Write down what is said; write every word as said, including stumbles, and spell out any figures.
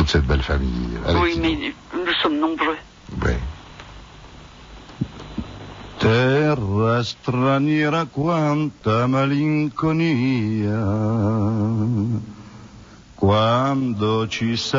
toute cette belle famille. Allez, oui, Tino. mais nous sommes nombreux. Oui. Terra straniera, quanta malinconia, quando ci